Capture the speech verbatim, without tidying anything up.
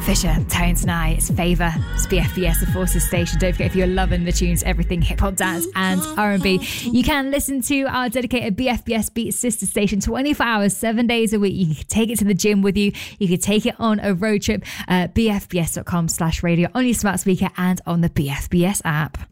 Fisher, Tone Tonight, it's Favour, it's B F B S, the Forces Station. Don't forget, if you're loving the tunes, everything hip hop, dance and R and B, you can listen to our dedicated B F B S Beat sister station twenty-four hours, seven days a week. You can take it to the gym with you. You can take it on a road trip. Uh, B F B S dot com slash radio on your smart speaker and on the B F B S app.